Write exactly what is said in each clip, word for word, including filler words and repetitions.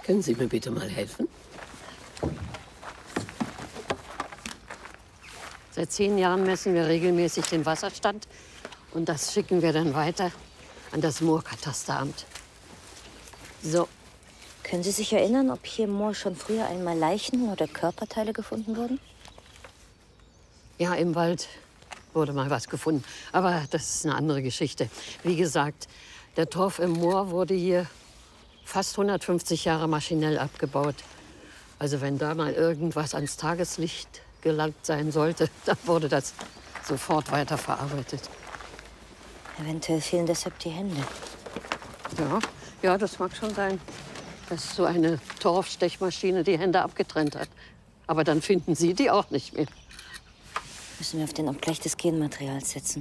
Können Sie mir bitte mal helfen? Seit zehn Jahren messen wir regelmäßig den Wasserstand und das schicken wir dann weiter an das Moorkatasteramt. So. Können Sie sich erinnern, ob hier im Moor schon früher einmal Leichen oder Körperteile gefunden wurden? Ja, im Wald wurde mal was gefunden. Aber das ist eine andere Geschichte. Wie gesagt, der Torf im Moor wurde hier fast hundertfünfzig Jahre maschinell abgebaut. Also wenn da mal irgendwas ans Tageslicht gelangt sein sollte, dann wurde das sofort weiterverarbeitet. Eventuell fehlen deshalb die Hände. Ja, ja, das mag schon sein, dass so eine Torfstechmaschine die Hände abgetrennt hat. Aber dann finden Sie die auch nicht mehr. Müssen wir auf den Abgleich des Genmaterials setzen.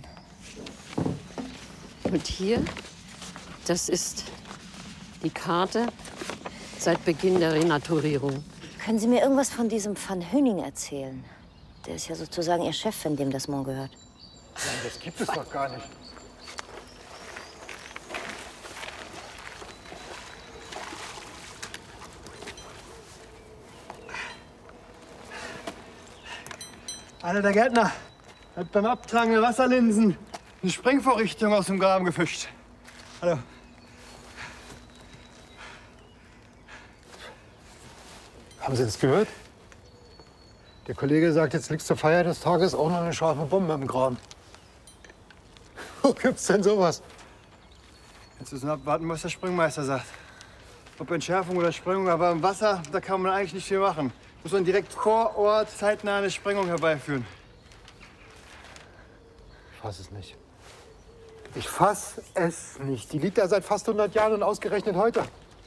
Und hier, das ist die Karte seit Beginn der Renaturierung. Können Sie mir irgendwas von diesem Van Heuning erzählen? Der ist ja sozusagen Ihr Chef, von dem das Moor gehört. Nein, das gibt es doch gar nicht. Einer der Gärtner hat beim Abtragen der Wasserlinsen eine Sprengvorrichtung aus dem Graben gefischt. Hallo. Haben Sie das gehört? Der Kollege sagt, jetzt liegt zur Feier des Tages auch noch eine scharfe Bombe im Graben. Wo gibt's denn sowas? Jetzt müssen wir abwarten, was der Sprengmeister sagt. Ob Entschärfung oder Sprengung, aber im Wasser, da kann man eigentlich nicht viel machen. Muss man direkt vor Ort zeitnah eine Sprengung herbeiführen. Ich fass es nicht. Ich fass es nicht. Die liegt da seit fast hundert Jahren und ausgerechnet heute.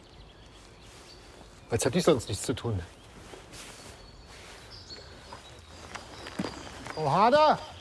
Als hätte ich sonst nichts zu tun. Frau Harder!